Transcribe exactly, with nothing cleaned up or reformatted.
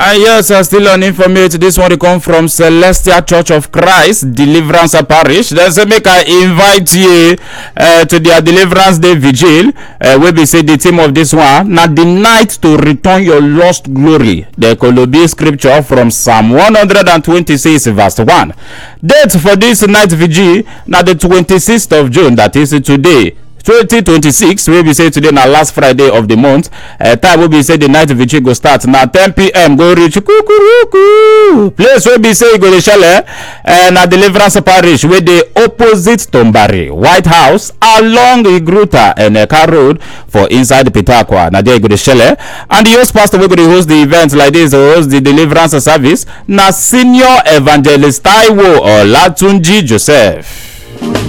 Uh, yes, uh, still on information. This one will come from Celestial Church of Christ, Deliverance Parish. They say make I invite you uh, to their Deliverance Day Vigil. Uh, we be say the theme of this one. Now the night to return your lost glory. The Colobi scripture from Psalm one twenty-six verse one. Date for this night vigil. Now the twenty-sixth of June. That is today. twenty twenty-six, we be say today na last Friday of the month. Uh, time we be say the night vigil go start na ten p m go reach kukuruku. Place we be say go dey shele uh, na Deliverance Parish wey dey opposite Tombari White House along Igruta and Eka Road for inside Pitakwa. Na there go dey shele. And the host pastor we go dey host the event like this, host the Deliverance service na Senior Evangelist Taiwo Olatunji Joseph.